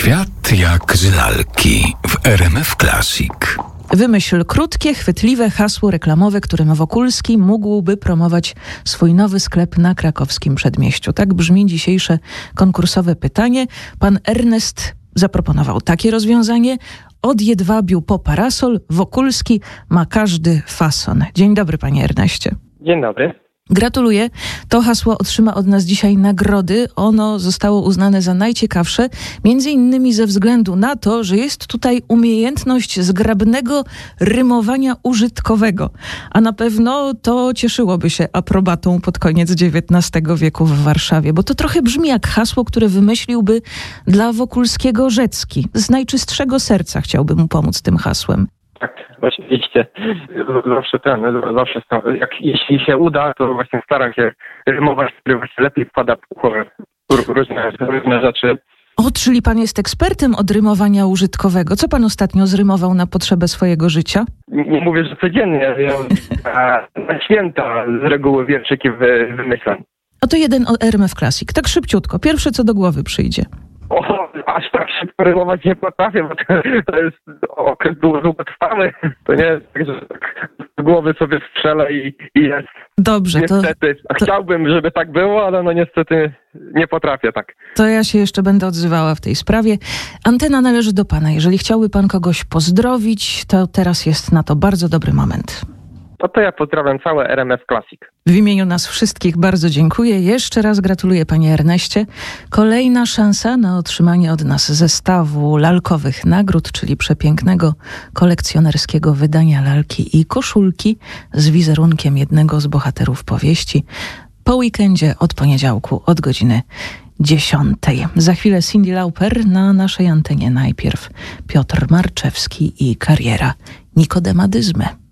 Świat jak z lalki w RMF Classic. Wymyśl krótkie, chwytliwe hasło reklamowe, którym Wokulski mógłby promować swój nowy sklep na krakowskim Przedmieściu. Tak brzmi dzisiejsze konkursowe pytanie. Pan Ernest zaproponował takie rozwiązanie. Od jedwabiu po parasol Wokulski ma każdy fason. Dzień dobry, panie Erneście. Dzień dobry. Gratuluję. To hasło otrzyma od nas dzisiaj nagrody. Ono zostało uznane za najciekawsze, między innymi ze względu na to, że jest tutaj umiejętność zgrabnego rymowania użytkowego. A na pewno to cieszyłoby się aprobatą pod koniec XIX wieku w Warszawie, bo to trochę brzmi jak hasło, które wymyśliłby dla Wokulskiego Rzecki. Z najczystszego serca chciałby mu pomóc tym hasłem. Tak, oczywiście. Zawsze jeśli się uda, to właśnie staram się rymować, który właśnie lepiej wpada w ucho różne rzeczy. O, czyli pan jest ekspertem od rymowania użytkowego. Co pan ostatnio zrymował na potrzebę swojego życia? Nie mówię, że codziennie, na święta z reguły wierszyki wymyślam. Oto jeden o RMF Classic. Tak szybciutko. Pierwsze, co do głowy przyjdzie. Aż tak szybko rymować nie potrafię, bo to jest okres długotrwały. To nie jest tak, że tak z głowy sobie strzelę i jest. Dobrze, niestety. Chciałbym, żeby tak było, ale no niestety nie potrafię tak. To ja się jeszcze będę odzywała w tej sprawie. Antena należy do pana. Jeżeli chciałby pan kogoś pozdrowić, to teraz jest na to bardzo dobry moment. To ja pozdrawiam całe RMF Classic. W imieniu nas wszystkich bardzo dziękuję. Jeszcze raz gratuluję, panie Erneście. Kolejna szansa na otrzymanie od nas zestawu lalkowych nagród, czyli przepięknego kolekcjonerskiego wydania lalki i koszulki z wizerunkiem jednego z bohaterów powieści. Po weekendzie od poniedziałku od godziny 10. Za chwilę Cyndi Lauper na naszej antenie. Najpierw Piotr Marczewski i kariera Nikodema Dyzmy.